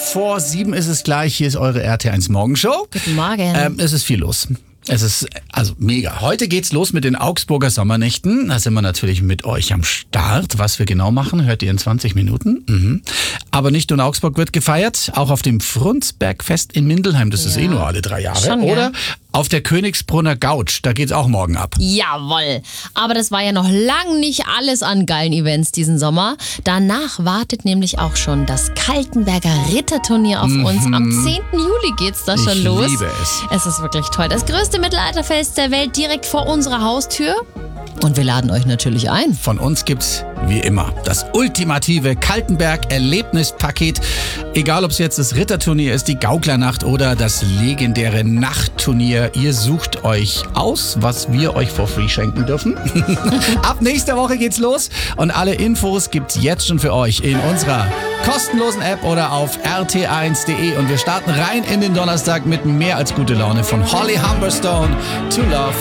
5:45 ist es gleich. Hier ist eure RT1 Morgenshow. Guten Morgen. Es ist viel los. Es ist also mega. Heute geht's los mit den Augsburger Sommernächten. Da sind wir natürlich mit euch am Start. Was wir genau machen, hört ihr in 20 Minuten. Aber nicht nur in Augsburg wird gefeiert, auch auf dem Frundsbergfest in Mindelheim. Das ist nur alle 3 Jahre. Schon, oder auf der Königsbrunner Gouch. Da geht's auch morgen ab. Jawohl. Aber das war ja noch lang nicht alles an geilen Events diesen Sommer. Danach wartet nämlich auch schon das Kaltenberger Ritterturnier auf uns. Am 10. Juli geht's da schon los. Ich liebe es. Es ist wirklich toll. Das größte Mittelalterfest der Welt direkt vor unserer Haustür. Und wir laden euch natürlich ein. Von uns gibt's wie immer das ultimative Kaltenberg-Erlebnispaket. Egal, ob es jetzt das Ritterturnier ist, die Gauklernacht oder das legendäre Nachtturnier. Ihr sucht euch aus, was wir euch for free schenken dürfen. Ab nächster Woche geht's los und alle Infos gibt's jetzt schon für euch in unserer kostenlosen App oder auf rt1.de. Und wir starten rein in den Donnerstag mit mehr als gute Laune von Holly Humberstone. To Love